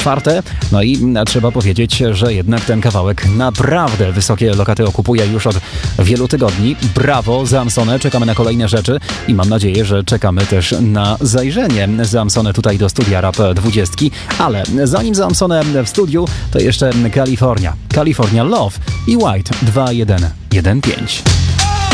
czwarte. No i trzeba powiedzieć, że jednak ten kawałek naprawdę wysokie lokaty okupuje już od wielu tygodni. Brawo, Zamsone, czekamy na kolejne rzeczy i mam nadzieję, że czekamy też na zajrzenie Zamsone tutaj do studia Rap 20. Ale zanim Zamsone w studiu, to jeszcze California Love i White 2115.